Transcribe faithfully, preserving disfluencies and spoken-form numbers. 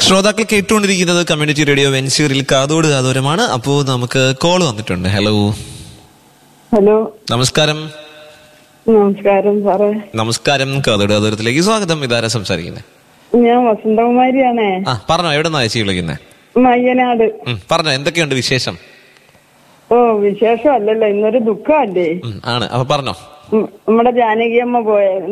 ശ്രോതാക്കൾ കേട്ടുകൊണ്ടിരിക്കുന്നത് community radio വെൻസ്യൂരിൽ കാതോട് കാതോരമാണ്. അപ്പോ നമുക്ക് കോൾ വന്നിട്ടുണ്ട്. ഹലോ ഹലോ, നമസ്കാരം. നമസ്കാരം സാറേ. നമസ്കാരം, കാതോട് കാതോരത്തിലേക്ക് സ്വാഗതം. ഇതാരാ സംസാരിക്കുന്നത്? ഞാൻ വസന്തകുമാരിയാണേ. ആ പറഞ്ഞോ, എവിടെന്നാ ചേച്ചി വിളിക്കുന്നത്? മയ്യനാട്. പറഞ്ഞോ, എന്തൊക്കെയുണ്ട് വിശേഷം? ഓ, വിശേഷം അല്ലല്ലോ, ഇന്നൊരു ദുഃഖമല്ലേ. ആണ്, അപ്പൊ പറഞ്ഞോ. നമ്മുടെ ജാനകിയമ്മ പോയ